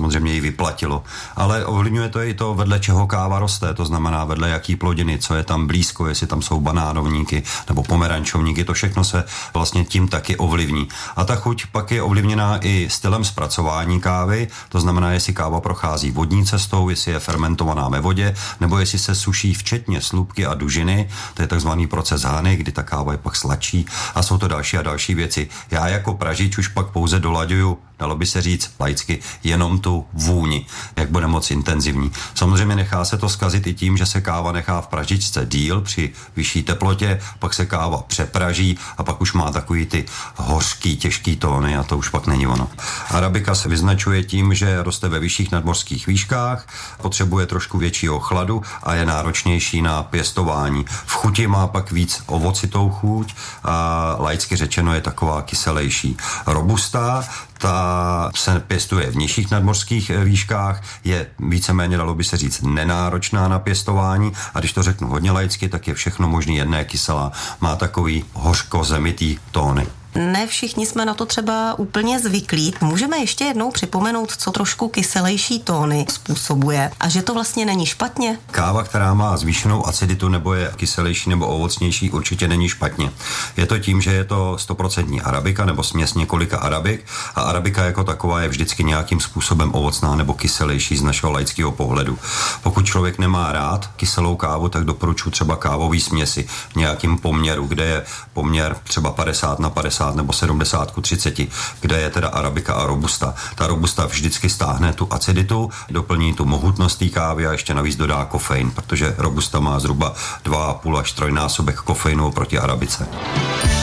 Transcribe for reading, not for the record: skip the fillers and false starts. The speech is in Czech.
samozřejmě ji vyplatilo. Ale ovlivňuje to i to, vedle čeho káva roste, to znamená vedle jaký plodiny, co je tam blízko, jestli tam jsou banánovníky nebo pomerančovníky, to všechno se vlastně tím taky ovlivní. A ta chuť pak je ovlivněná i stylem zpracování kávy, to znamená, jestli káva prochází vodní cestou, jestli je fermentovaná ve vodě, nebo jestli se suší včetně slupky a dužiny, to je takzvaný proces Hany, kdy ta káva je pak sladší a jsou to další a další věci. Já jako pražič už pak pouze dolaďuju, dalo by se říct laicky, jenom tu vůni, jak bude moc intenzivní. Samozřejmě nechá se to zkazit i tím, že se káva nechá v pražičce díl při vyšší teplotě, pak se káva přepraží a pak už má takový ty hořký, těžký tóny a to už pak není ono. Arabika se vyznačuje tím, že roste ve vyšších nadmořských výškách, potřebuje trošku většího chladu a je náročnější na pěstování. V chuti má pak víc ovocitou chuť a laicky řečeno je taková kyselejší. Robusta, ta se pěstuje v nižších nadmořských výškách, je víceméně, dalo by se říct, nenáročná na pěstování a když to řeknu hodně laicky, tak je všechno možný jedné kyselá. Má takový hořko-zemitý tóny. Ne všichni jsme na to třeba úplně zvyklí. Můžeme ještě jednou připomenout, co trošku kyselejší tóny způsobuje a že to vlastně není špatně? Káva, která má zvýšenou aciditu nebo je kyselejší nebo ovocnější, určitě není špatně. Je to tím, že je to 100% arabika nebo směs několika arabik a arabika jako taková je vždycky nějakým způsobem ovocná nebo kyselejší z našeho laického pohledu. Pokud člověk nemá rád kyselou kávu, tak doporučuji třeba kávový směsi v nějakým poměru, kde je poměr třeba 50/50 nebo 70/30, kde je teda arabika a robusta. Ta robusta vždycky stáhne tu aciditu, doplní tu mohutnost té kávy a ještě navíc dodá kofein, protože robusta má zhruba 2,5 až 3násobek kofeinu oproti arabice.